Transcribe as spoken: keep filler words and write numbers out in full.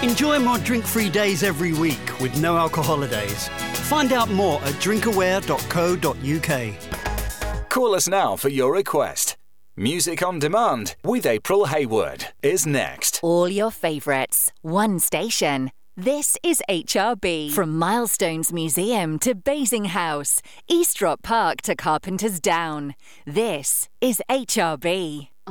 Enjoy more drink-free days every week with no alcohol holidays. Find out more at drinkaware dot co dot uk. Call us now for your request. Music on Demand with April Hayward is next. All your favourites, one station. This is H R B. From Milestones Museum to Basing House, Eastrop Park to Carpenter's Down. This is H R B.